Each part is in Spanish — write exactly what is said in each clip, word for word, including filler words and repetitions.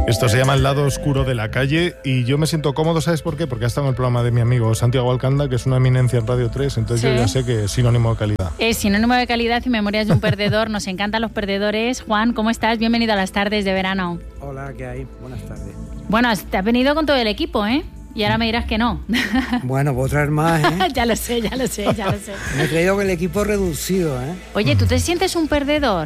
Esto se llama El lado oscuro de la calle y yo me siento cómodo, ¿sabes por qué? Porque ha estado en el programa de mi amigo Santiago Alcanda, que es una eminencia en Radio tres, entonces sí. Yo ya sé que es sinónimo de calidad. Es sinónimo de calidad y Memorias de un perdedor. Nos encantan los perdedores. Juan, ¿cómo estás? Bienvenido a las tardes de verano. Hola, ¿qué hay? Buenas tardes. Bueno, te has venido con todo el equipo, ¿eh? Y ahora me dirás que no. Bueno, puedo traer más, ¿eh? Ya lo sé, ya lo sé, ya lo sé. Me he creído que el equipo reducido, ¿eh? Oye, ¿tú te sientes un perdedor?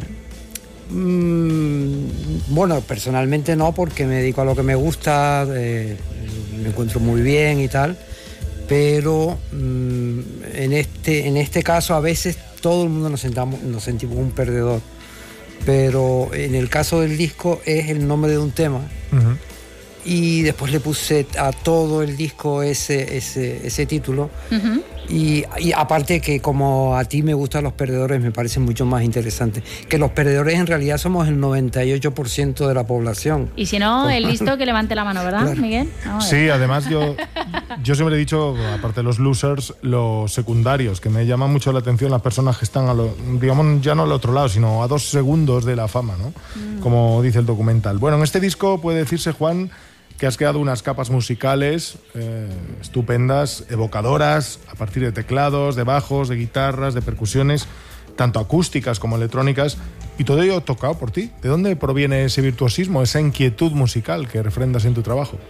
Mm, bueno, personalmente no, porque me dedico a lo que me gusta, eh, me encuentro muy bien y tal, pero mm, en, este, en este caso a veces todo el mundo nos, sentamos, nos sentimos un perdedor, pero en el caso del disco es el nombre de un tema. Uh-huh. Y después le puse a todo el disco ese, ese, ese título. Uh-huh. Y, y aparte que como a ti me gustan los perdedores, me parece mucho más interesante. Que los perdedores en realidad somos el noventa y ocho por ciento de la población. Y si no, el listo que levante la mano, ¿verdad, claro. Miguel? Sí, además yo, yo siempre he dicho, aparte de los losers, los secundarios, que me llaman mucho la atención las personas que están, a lo, digamos, ya no al otro lado, sino a dos segundos de la fama, ¿no? Mm. Como dice el documental. Bueno, en este disco puede decirse, Juan, que has creado unas capas musicales eh, estupendas, evocadoras, a partir de teclados, de bajos, de guitarras, de percusiones, tanto acústicas como electrónicas, y todo ello tocado por ti. ¿De dónde proviene ese virtuosismo, esa inquietud musical que refrendas en tu trabajo?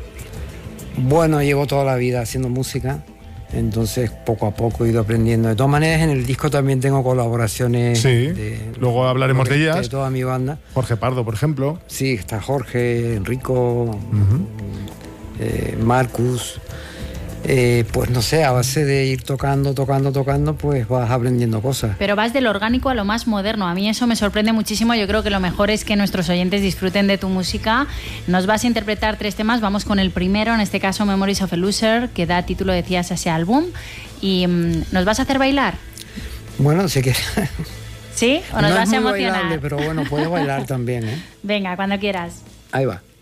Bueno, llevo toda la vida haciendo música, entonces poco a poco he ido aprendiendo. De todas maneras, en el disco también tengo colaboraciones. Sí, de, luego hablaremos de ellas. De toda mi banda. Jorge Pardo, por ejemplo. Sí, está Jorge, Enrico, uh-huh. eh, Marcus. Eh, pues no sé, a base de ir tocando, tocando, tocando, pues vas aprendiendo cosas. Pero vas del orgánico a lo más moderno. A mí eso me sorprende muchísimo. Yo creo que lo mejor es que nuestros oyentes disfruten de tu música. Nos vas a interpretar tres temas. Vamos con el primero, en este caso Memories of a Loser, que da título, decías, a ese álbum. Y um, ¿nos vas a hacer bailar? Bueno, sí que... ¿Sí? ¿O nos no vas es a muy emocionar? bailable, pero bueno, puedes bailar también, ¿eh? Venga, cuando quieras. Ahí va.